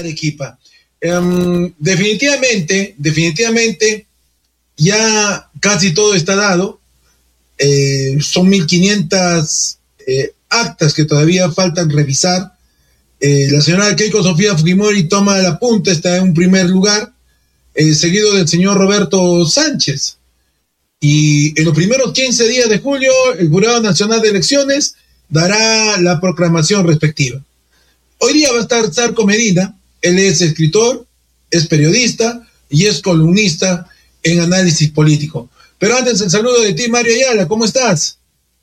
Arequipa. Definitivamente, ya casi todo está dado. Son 1.500 actas que todavía faltan revisar. La señora Keiko Sofía Fujimori toma la punta, está en un primer lugar, seguido del señor Roberto Sánchez. Y en los primeros 15 días de julio, el Jurado Nacional de Elecciones dará la proclamación respectiva. Hoy día va a estar Sarko Medina. Él es escritor, es periodista y es columnista en análisis político. Pero antes, el saludo de ti, Mario Ayala. ¿Cómo estás?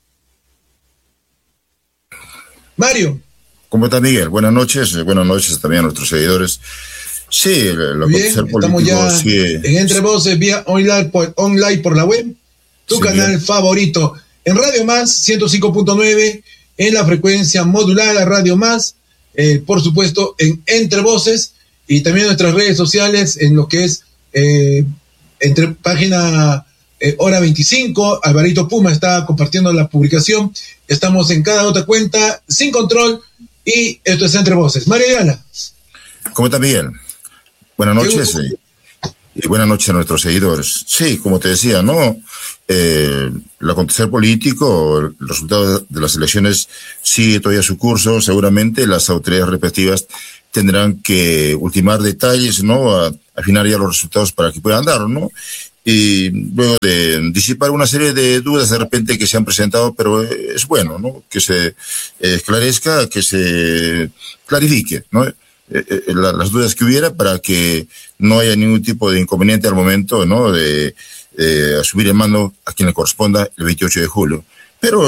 Mario. ¿Cómo está, Miguel? Buenas noches también a nuestros seguidores. Sí, lo que es político. Estamos ya sigue, en Entre Voces vía online por la web, tu canal bien favorito. En Radio Más 105.9, en la frecuencia modulada Radio Más, por supuesto en Entre Voces, y también nuestras redes sociales en lo que es entre página Hora 25. Alvarito Puma está compartiendo la publicación. Estamos en cada otra cuenta, Sin Control, y esto es Entre Voces. María Ayala. ¿Cómo está, Miguel? Buenas noches. Y buenas noches a nuestros seguidores. Sí, como te decía, ¿no? El acontecer político, el resultado de las elecciones sigue todavía su curso. Seguramente las autoridades respectivas tendrán que ultimar detalles, ¿no? Afinar ya los resultados para que puedan dar, ¿no? Y luego de disipar una serie de dudas de repente que se han presentado, pero es bueno, ¿no? Que se esclarezca, que se clarifique, ¿no? Las dudas que hubiera para que no haya ningún tipo de inconveniente al momento, ¿no? De asumir el mando a quien le corresponda el 28 de julio. Pero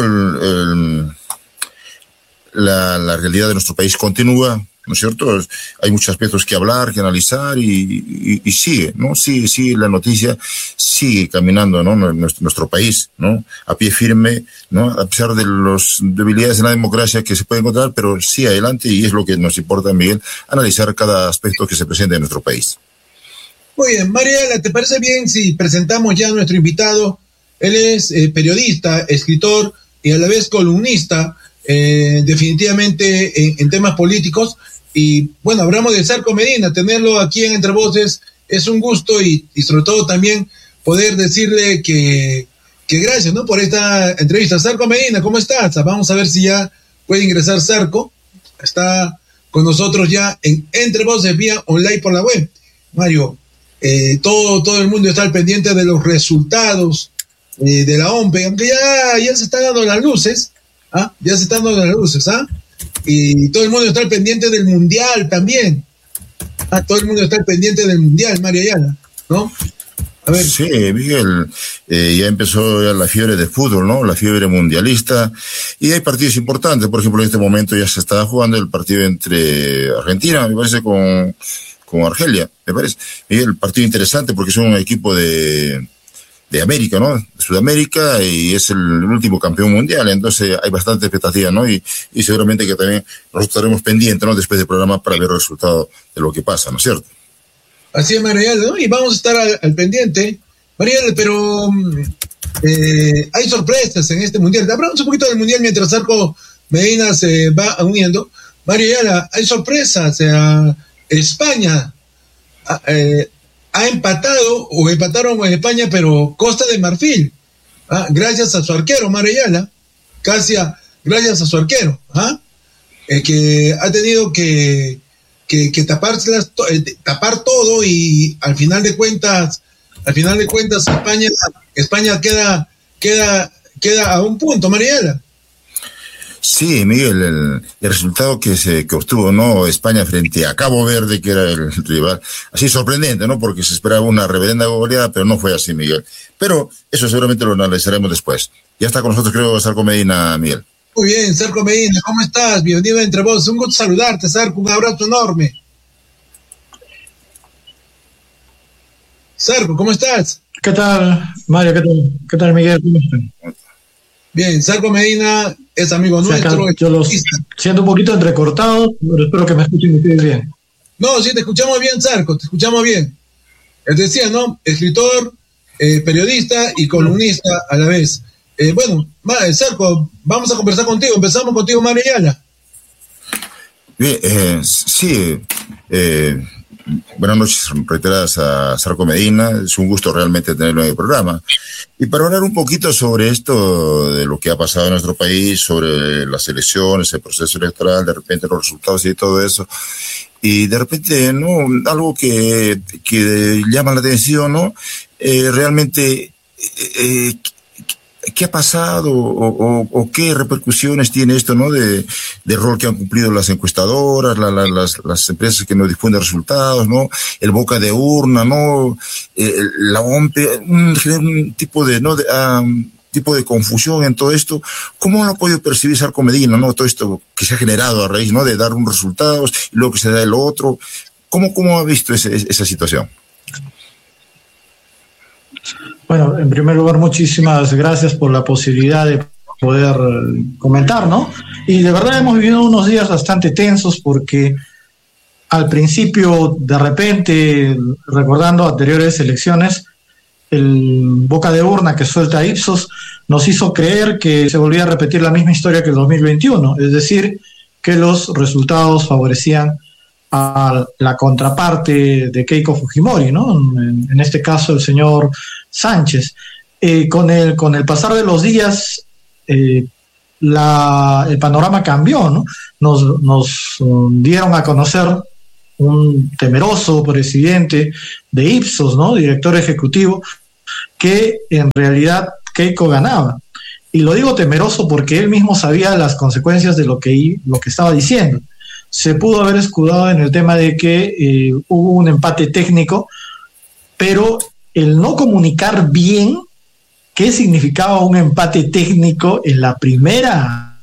la realidad de nuestro país continúa, ¿no es cierto? Hay muchos aspectos que hablar, que analizar y sigue, ¿no? Sigue la noticia, sigue caminando, ¿no? Nuestro país, ¿no? A pie firme, ¿no? A pesar de las debilidades de la democracia que se puede encontrar, pero sí adelante, y es lo que nos importa, Miguel, analizar cada aspecto que se presenta en nuestro país. Muy bien, Mariela, ¿te parece bien si presentamos ya a nuestro invitado? Él es periodista, escritor y a la vez columnista, definitivamente en temas políticos. Y bueno, hablamos de Sarko Medina, tenerlo aquí en Entre Voces es un gusto y sobre todo también poder decirle que gracias, ¿no? Por esta entrevista. Sarko Medina, ¿cómo estás? Vamos a ver si ya puede ingresar Sarko. Está con nosotros ya en Entre Voces vía online por la web. Mario, todo el mundo está al pendiente de los resultados de la OMPE, aunque ya se están dando las luces, ya se están dando las luces, y todo el mundo está al pendiente del Mundial también. Todo el mundo está al pendiente del Mundial, Mario Ayala, ¿no? A ver. Sí, Miguel, ya empezó ya la fiebre de fútbol, ¿no? La fiebre mundialista, y hay partidos importantes. Por ejemplo, en este momento ya se está jugando el partido entre Argentina, me parece, con Argelia, me parece. Miguel, el partido interesante porque es un equipo de América, ¿no? De Sudamérica, y es el último campeón mundial, entonces hay bastante expectativa, ¿no? Y seguramente que también nosotros estaremos pendientes, ¿no? Después del programa para ver el resultado de lo que pasa, ¿no es cierto? Así es, Mariela, ¿no? Y vamos a estar al pendiente, Mariela, pero hay sorpresas en este mundial. Hablamos un poquito del mundial mientras Sarko Medina se va uniendo. Mariela, hay sorpresas. España ha empatado, o empataron con España, pero Costa de Marfil, gracias a su arquero, Mariela, gracias a su arquero, que ha tenido que tapar todo, y al final de cuentas España queda a un punto, Mariela. Sí, Miguel, el resultado que obtuvo, ¿no? España frente a Cabo Verde, que era el rival, así sorprendente, ¿no? Porque se esperaba una reverenda goleada, pero no fue así, Miguel. Pero eso seguramente lo analizaremos después. Ya está con nosotros, creo, Sarko Medina, Miguel. Muy bien, Sarko Medina, ¿cómo estás? Bienvenido a Entre Voces. Un gusto saludarte, Sarko, un abrazo enorme. Sarko, ¿cómo estás? ¿Qué tal, Mario? ¿Qué tal, Miguel? ¿Cómo están? Bien, Sarko Medina es amigo nuestro. Yo los siento un poquito entrecortados, pero espero que me escuchen ustedes bien. No, sí, te escuchamos bien, Sarko, te escuchamos bien. Les decía, ¿no? Escritor, periodista y columnista a la vez. Bueno, Sarko, vamos a conversar contigo. Empezamos contigo, Mario Ayala. Bien, sí, Buenas noches reiteradas a Sarko Medina. Es un gusto realmente tenerlo en el programa. Y para hablar un poquito sobre esto, de lo que ha pasado en nuestro país, sobre las elecciones, el proceso electoral, de repente los resultados y todo eso. Y de repente, ¿no? Algo que llama la atención, ¿no? Realmente, ¿qué ha pasado o qué repercusiones tiene esto, ¿no? De rol que han cumplido las encuestadoras, las empresas que nos difunden resultados, ¿no? El boca de urna, ¿no? La OMP, un tipo de, ¿no? Tipo de confusión en todo esto. ¿Cómo lo ha podido percibir Sarko Medina, ¿no? Todo esto que se ha generado a raíz, ¿no? De dar unos resultados y luego que se da el otro. ¿Cómo ha visto esa situación? Bueno, en primer lugar, muchísimas gracias por la posibilidad de poder comentar, ¿no? Y de verdad hemos vivido unos días bastante tensos porque al principio, de repente, recordando anteriores elecciones, el boca de urna que suelta Ipsos nos hizo creer que se volvía a repetir la misma historia que el 2021, es decir, que los resultados favorecían a la contraparte de Keiko Fujimori, ¿no? En este caso el señor Sánchez. Con el pasar de los días el panorama cambió, ¿no? Nos dieron a conocer un temeroso presidente de Ipsos, ¿no? Director ejecutivo, que en realidad Keiko ganaba. Y lo digo temeroso porque él mismo sabía las consecuencias de lo que estaba diciendo. Se pudo haber escudado en el tema de que hubo un empate técnico, pero el no comunicar bien qué significaba un empate técnico en la primera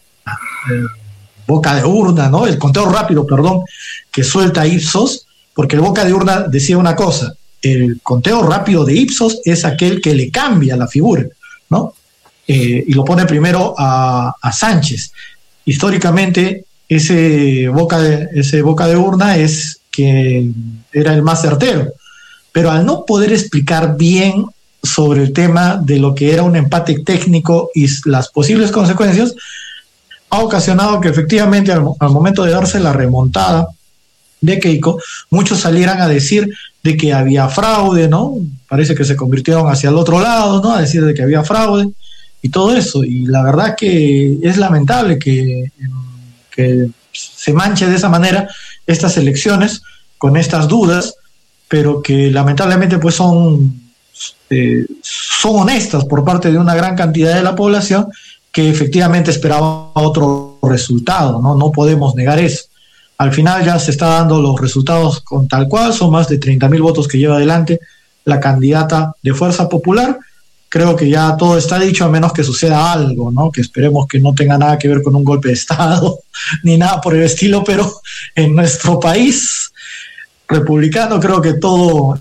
boca de urna, ¿no? El conteo rápido, perdón, que suelta Ipsos, porque el boca de urna decía una cosa: el conteo rápido de Ipsos es aquel que le cambia la figura, ¿no? Y lo pone primero a Sánchez. Históricamente, ese boca de urna es que era el más certero, pero al no poder explicar bien sobre el tema de lo que era un empate técnico y las posibles consecuencias, ha ocasionado que efectivamente al momento de darse la remontada de Keiko, muchos salieran a decir de que había fraude, ¿no? Parece que se convirtieron hacia el otro lado, ¿no? A decir de que había fraude y todo eso. Y la verdad que es lamentable que se manche de esa manera estas elecciones con estas dudas, pero que lamentablemente pues son honestas por parte de una gran cantidad de la población que efectivamente esperaba otro resultado, ¿no? No podemos negar eso. Al final ya se está dando los resultados con tal cual, son más de 30.000 votos que lleva adelante la candidata de Fuerza Popular. Creo que ya todo está dicho, a menos que suceda algo, ¿no? Que esperemos que no tenga nada que ver con un golpe de Estado, ni nada por el estilo, pero en nuestro país republicano creo que todo...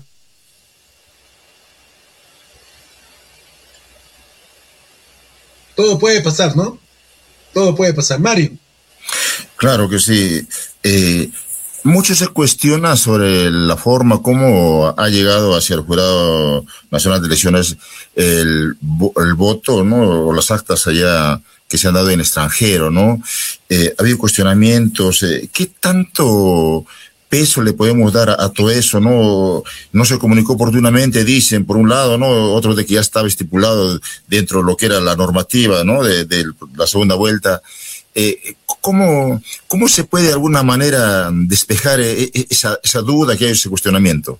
Todo puede pasar, ¿no? Todo puede pasar. Mario. Claro que sí. Mucho se cuestiona sobre la forma como ha llegado hacia el Jurado Nacional de Elecciones el voto, ¿no? O las actas allá que se han dado en extranjero, ¿no? Ha habido cuestionamientos. ¿Qué tanto peso le podemos dar a todo eso, ¿no? No se comunicó oportunamente, dicen, por un lado, ¿no? Otro de que ya estaba estipulado dentro de lo que era la normativa, ¿no? De la segunda vuelta. ¿Cómo se puede de alguna manera despejar esa duda, que hay ese cuestionamiento?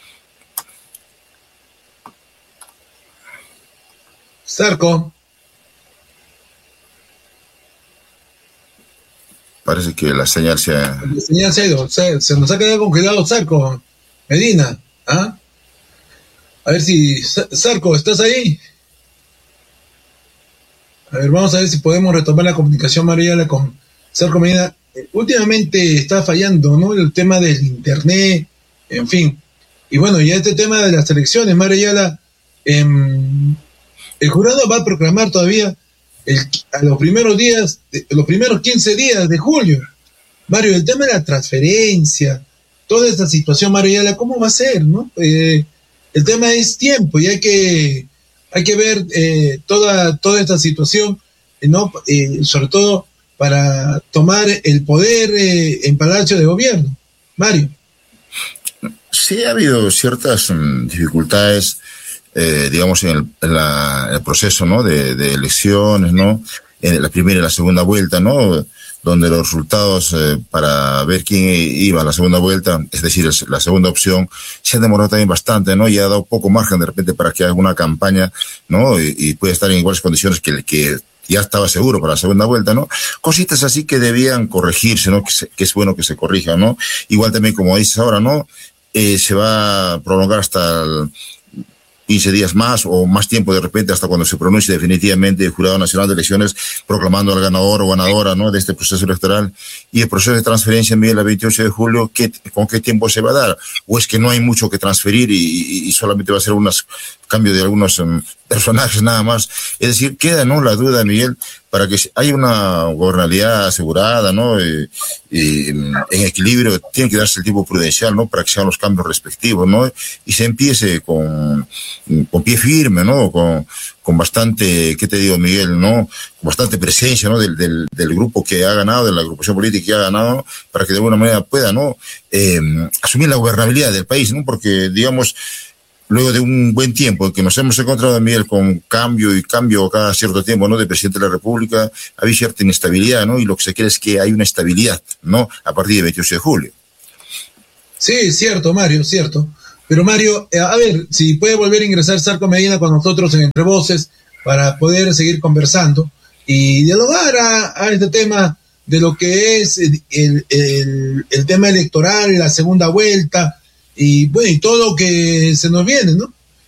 Sarko. Parece que la señal se ha... La señal se ha ido, se nos ha quedado congelado Sarko Medina. ¿Ah? A ver si... Sarko, ¿estás ahí? A ver, vamos a ver si podemos retomar la comunicación, Mariela, con Sarko Medina. Últimamente está fallando, ¿no? El tema del internet, en fin. Y bueno, ya este tema de las elecciones, Mariela, el jurado va a proclamar todavía a los primeros días, los primeros 15 días de julio. Mario, el tema de la transferencia, toda esta situación, Mariela, ¿cómo va a ser, no? El tema es tiempo y hay que ver toda esta situación, ¿no? Sobre todo para tomar el poder en Palacio de Gobierno. Mario. Sí, ha habido ciertas dificultades, digamos, en el proceso, ¿no? de elecciones, ¿no? En la primera y la segunda vuelta, ¿no? Donde los resultados para ver quién iba a la segunda vuelta, es decir, la segunda opción, se ha demorado también bastante, ¿no? Y ha dado poco margen de repente para que haga una campaña, ¿no? Y puede estar en iguales condiciones que el que ya estaba seguro para la segunda vuelta, ¿no? Cositas así que debían corregirse, ¿no? Que es bueno que se corrijan, ¿no? Igual también, como dices ahora, ¿no? Se va a prolongar hasta 15 días más o más tiempo de repente hasta cuando se pronuncie definitivamente el Jurado Nacional de Elecciones proclamando al ganador o ganadora, ¿no? de este proceso electoral. Y el proceso de transferencia, Miguel, el 28 de julio, ¿con qué tiempo se va a dar? ¿O es que no hay mucho que transferir y solamente va a ser unos cambios de algunos personajes nada más? Es decir, queda, ¿no? la duda, Miguel, para que haya una gobernabilidad asegurada, ¿no? Y en equilibrio, tiene que darse el tiempo prudencial, ¿no? Para que sean los cambios respectivos, ¿no? Y se empiece con pie firme, ¿no? Con bastante, ¿qué te digo, Miguel, no? Con bastante presencia, ¿no? Del grupo que ha ganado, de la agrupación política que ha ganado, ¿no? Para que de alguna manera pueda, ¿no? Asumir la gobernabilidad del país, ¿no? Porque, digamos, luego de un buen tiempo que nos hemos encontrado, Miguel, con cambio cada cierto tiempo, ¿no? De presidente de la República, había cierta inestabilidad, ¿no? Y lo que se quiere es que hay una estabilidad, ¿no? A partir del 28 de julio. Sí, cierto, Mario, cierto. Pero Mario, a ver, si puede volver a ingresar Sarko Medina con nosotros en Entre Voces para poder seguir conversando y dialogar a este tema de lo que es el tema electoral, la segunda vuelta, y bueno, y todo lo que se nos viene, ¿no?